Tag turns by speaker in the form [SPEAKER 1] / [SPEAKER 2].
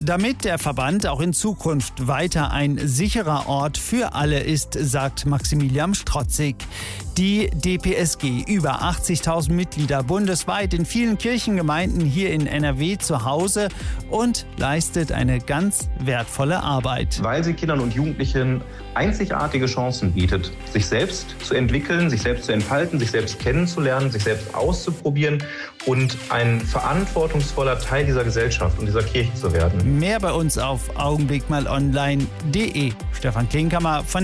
[SPEAKER 1] Damit der Verband auch in Zukunft weiter ein sicherer Ort für alle ist, sagt Maximilian Strotzig. Die DPSG, über 80.000 Mitglieder bundesweit in vielen Kirchengemeinden hier in NRW zu Hause und leistet eine ganz wertvolle Arbeit.
[SPEAKER 2] Weil sie Kindern und Jugendlichen einzigartige Chancen bietet, sich selbst zu entwickeln, sich selbst zu entfalten, sich selbst kennenzulernen, sich selbst auszuprobieren und ein verantwortungsvoller Teil dieser Gesellschaft und dieser Kirche zu werden.
[SPEAKER 1] Mehr bei uns auf augenblickmalonline.de. Stefan Klinkhammer von